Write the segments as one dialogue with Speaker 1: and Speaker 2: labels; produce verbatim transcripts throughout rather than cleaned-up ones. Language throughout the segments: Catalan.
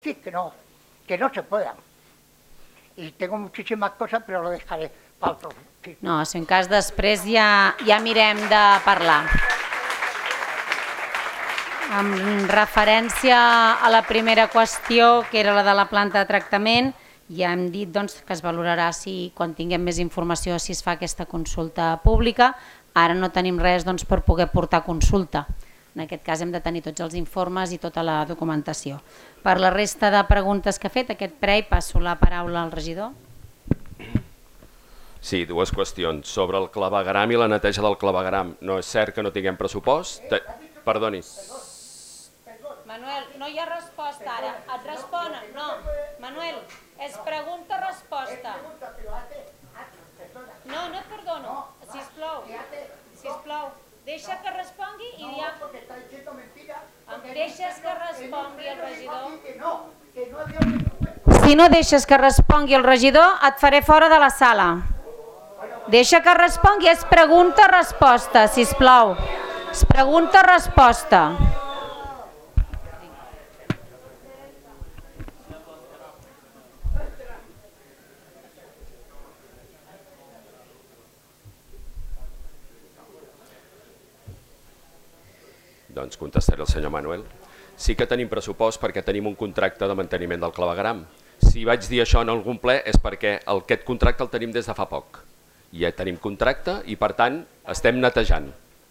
Speaker 1: decir que no, que no se puedan. Y tengo muchísimas cosas, però lo dejaré per otro. Sí.
Speaker 2: No, si en cas després ja, ja mirem de parlar. En referència a la primera qüestió, que era la de la planta de tractament, ja hem dit doncs, que es valorarà si quan tinguem més informació si es fa aquesta consulta pública. Ara no tenim res doncs, per poder portar consulta. En aquest cas hem de tenir tots els informes i tota la documentació. Per la resta de preguntes que ha fet aquest prei, passo la paraula al regidor.
Speaker 3: Sí, dues qüestions. Sobre el clavegueram i la neteja del clavegueram. No és cert que no tinguem pressupost? Te... Perdoni.
Speaker 2: Manuel, no hi ha resposta ara. Et responen. No, Manuel, és pregunta-resposta. No, no et perdono. Sisplau, sisplau. Deixa que respongui i ja... Em deixes que respongui el regidor? Si no deixes que respongui el regidor, et faré fora de la sala. Deixa que respongui, és pregunta-resposta, sisplau. És pregunta-resposta.
Speaker 3: Doncs contestaré al senyor Manuel. Sí que tenim pressupost perquè tenim un contracte de manteniment del clavegueram. Si vaig dir això en algun ple és perquè aquest contracte el tenim des de fa poc. Ja tenim contracte i per tant estem netejant.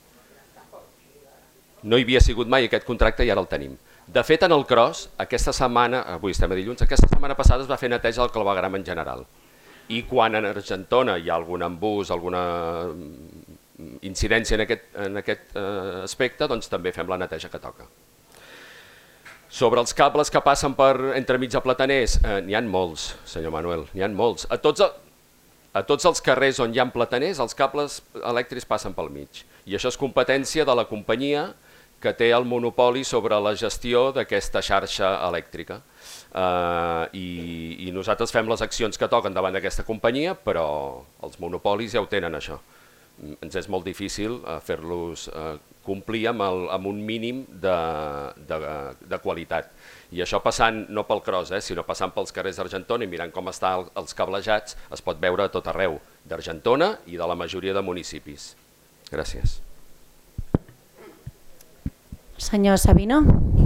Speaker 3: No hi havia sigut mai aquest contracte i ara el tenim. De fet, en el cross, aquesta setmana, avui estem a dilluns, aquesta setmana passada es va fer neteja del clavegueram en general. I quan en Argentona hi ha algun embús, alguna incidència en aquest, en aquest eh, aspecte, doncs també fem la neteja que toca. Sobre els cables que passen per entremig de plataners, eh, n'hi ha molts, senyor Manuel, n'hi ha molts. A tots, a tots els carrers on hi ha plataners, els cables elèctrics passen pel mig. I això és competència de la companyia que té el monopoli sobre la gestió d'aquesta xarxa elèctrica. Uh, i, i nosaltres fem les accions que toquen davant d'aquesta companyia, però els monopolis ja ho tenen això. Ens és molt difícil uh, fer-los uh, complir amb, el, amb un mínim de, de, de qualitat. I això passant no pel cross, eh, sinó passant pels carrers d'Argentona i mirant com estan els cablejats, es pot veure a tot arreu, d'Argentona i de la majoria de municipis. Gràcies.
Speaker 2: Senyor Sabino.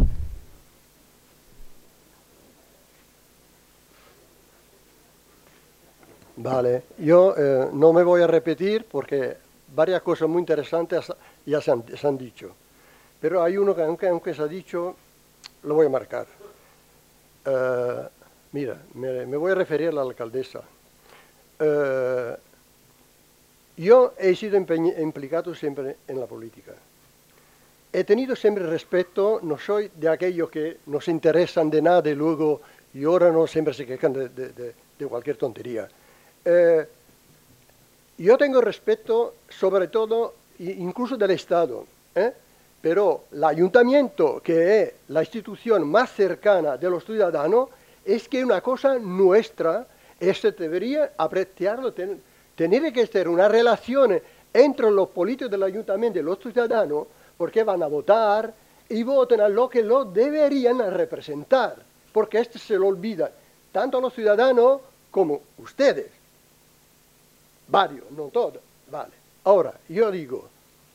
Speaker 4: Vale, yo eh, no me voy a repetir porque varias cosas muy interesantes ya se han, se han dicho, pero hay uno que aunque, aunque se ha dicho, lo voy a marcar. Uh, mira, me, me voy a referir a la alcaldesa. Uh, yo he sido implicado siempre en la política. He tenido siempre respeto, no soy de aquellos que no se interesan de nada y luego lloran o siempre se quejan de, de, de, de cualquier tontería. Eh, yo tengo respeto sobre todo incluso del Estado, ¿eh? Pero el ayuntamiento, que es la institución más cercana de los ciudadanos, es que una cosa nuestra, se debería apreciarlo, ten, tener que ser una relación entre los políticos del ayuntamiento y los ciudadanos, porque van a votar y votan a lo que lo deberían representar, porque esto se lo olvida tanto a los ciudadanos como ustedes. Varios, no todos, vale. Ahora, yo digo,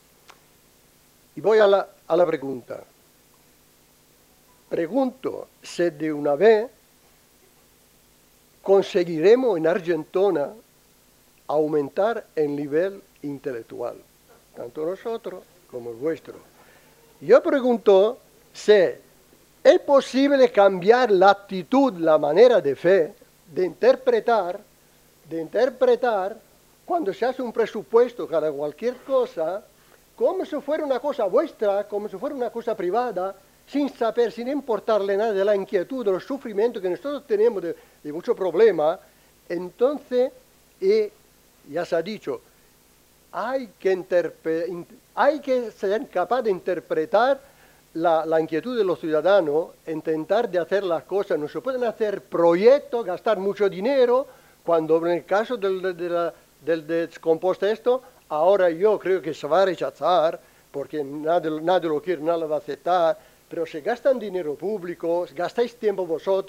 Speaker 4: y voy a la, a la pregunta. Pregunto si de una vez conseguiremos en Argentona aumentar el nivel intelectual, tanto nosotros como el vuestro. Yo pregunto si es posible cambiar la actitud, la manera de fe, de interpretar, de interpretar cuando se hace un presupuesto para cualquier cosa, como si fuera una cosa vuestra, como si fuera una cosa privada, sin saber, sin importarle nada de la inquietud, del sufrimiento que nosotros tenemos de, de mucho problema. Entonces, y ya se ha dicho, hay que, hay que ser capaz de interpretar la, la inquietud de los ciudadanos, intentar de hacer las cosas. No se pueden hacer proyectos, gastar mucho dinero, cuando en el caso del, de, de la, del descomposto esto, ahora yo creo que se va a rechazar, porque nadie, nadie lo quiere, nadie lo va a aceptar, Pero si gastan dinero público, gastáis tiempo vosotros,